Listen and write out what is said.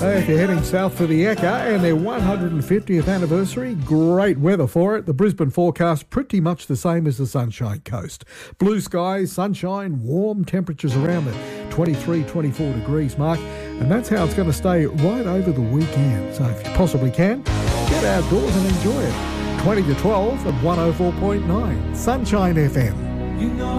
If you're heading south for the Ekka and their 150th anniversary, great weather for it. The Brisbane forecast pretty much the same as the Sunshine Coast. Blue skies, sunshine, warm temperatures around the 23, 24 degrees mark, and that's how it's going to stay right over the weekend. So if you possibly can, get outdoors and enjoy it. 20 to 12 at 104.9 Sunshine FM.